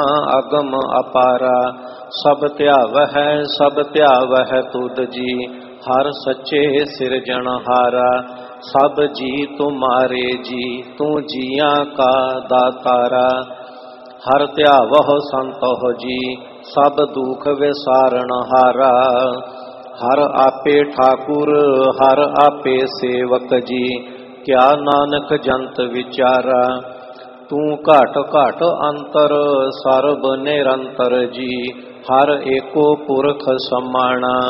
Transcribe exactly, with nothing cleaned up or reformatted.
ਅਗਮ ਅਪਾਰਾ। ਸਭ ਧਿਆਵਹਿ ਸਭ ਧਿਆਵਹਿ ਤੁਧ ਜੀ, ਹਰ ਸੱਚੇ ਸਿਰਜਣਹਾਰਾ। ਸਭ ਜੀ ਤੁਮਾਰੇ ਜੀ, ਤੂੰ ਜੀਆਂ ਕਾ ਦਾਤਾਰਾ। ਹਰ ਧਿਆਵਹੁ ਸੰਤਹੁ ਜੀ, ਸਭ ਦੁਖ ਵਿਸਾਰਣਹਾਰਾ। ਹਰ ਆਪੇ ਠਾਕੁਰ ਹਰ ਆਪੇ ਸੇਵਕ ਜੀ, ਕਿਆ ਨਾਨਕ ਜੰਤ ਵਿਚਾਰਾ। ਤੂੰ ਘਟ ਘਟ ਅੰਤਰ ਸਰਬ ਨਿਰੰਤਰ ਜੀ, ਹਰ ਏਕੋ ਪੁਰਖ ਸਮਾਣਾ।